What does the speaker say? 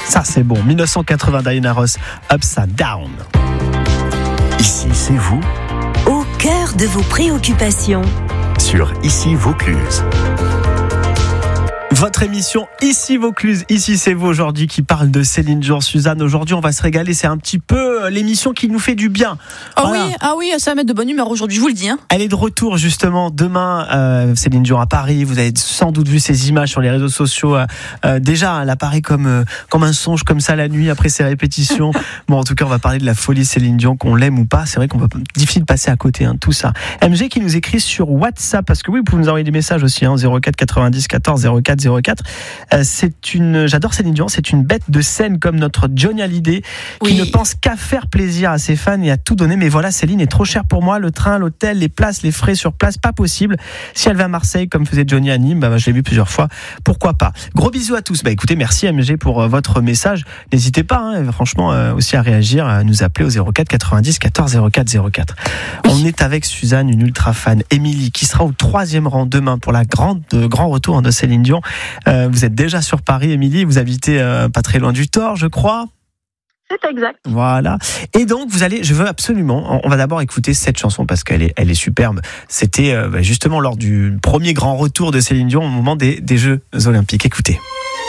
Ça c'est bon, 1980, Diana Ross, Upside Down. Ici, c'est vous, Au cœur de vos préoccupations. sur Ici Vaucluse. Votre émission Ici Vaucluse, ici c'est vous aujourd'hui qui parle de Céline Dion. Suzanne, aujourd'hui on va se régaler, c'est un petit peu l'émission qui nous fait du bien. Voilà. Oui, ça va mettre de bonne humeur aujourd'hui, je vous le dis. Elle est de retour justement demain, Céline Dion à Paris. Vous avez sans doute vu ces images sur les réseaux sociaux. Déjà, elle apparaît comme un songe comme ça la nuit après ses répétitions. Bon, en tout cas, on va parler de la folie Céline Dion, qu'on l'aime ou pas. C'est vrai qu'on va difficile de passer à côté, tout ça. MG qui nous écrit sur WhatsApp, parce que oui, vous pouvez nous envoyer des messages aussi, 04 90 14 04 04. J'adore Céline Dion. C'est une bête de scène comme notre Johnny Hallyday, qui ne pense qu'à faire plaisir à ses fans et à tout donner. Mais voilà, Céline est trop chère pour moi. Le train, l'hôtel, les places, les frais sur place, pas possible. Si elle va à Marseille, comme faisait Johnny à Nîmes, je l'ai vu plusieurs fois. Pourquoi pas? Gros bisous à tous. Écoutez, merci MG pour votre message. N'hésitez pas, franchement, aussi à réagir, à nous appeler au 04 90 14 04 04. On est avec Suzanne, une ultra fan, Émilie, qui sera au 3e rang demain pour grand retour de Céline Dion. Vous êtes déjà sur Paris, Émilie. Vous habitez pas très loin du Thor, je crois. C'est exact. Voilà. Et donc, je veux absolument, on va d'abord écouter cette chanson parce qu'elle est superbe. C'était justement lors du premier grand retour de Céline Dion au moment des Jeux Olympiques. Écoutez.